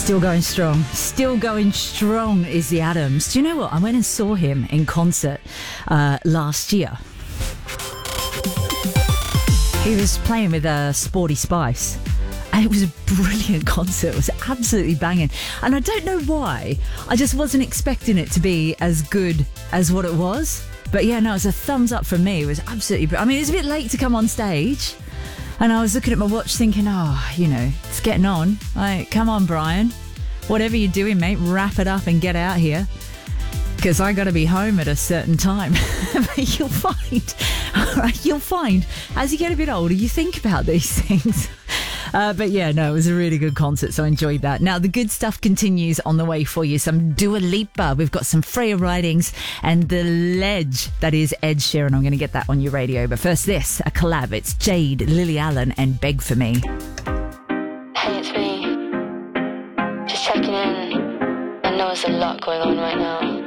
Still going strong. Still going strong is the Adams. Do you know what? I went and saw him in concert last year. He was playing with Sporty Spice. And it was a brilliant concert. It was absolutely banging. And I don't know why. I just wasn't expecting it to be as good as what it was. But yeah, no, it was a thumbs up from me. It was absolutely... I mean, it was a bit late to come on stage. And I was looking at my watch thinking, it's getting on. Like, come on, Brian. Whatever you're doing, mate, wrap it up and get out here. Because I got to be home at a certain time. But you'll find, as you get a bit older, you think about these things. But yeah, no, it was a really good concert, so I enjoyed that. Now, the good stuff continues on the way for you. Some Dua Lipa. We've got some Freya Ridings and the ledge that is Ed Sheeran. I'm going to get that on your radio. But first this, a collab. It's Jade, Lily Allen and Beg For Me. Hey, it's me. Just checking in. I know there's a lot going on right now.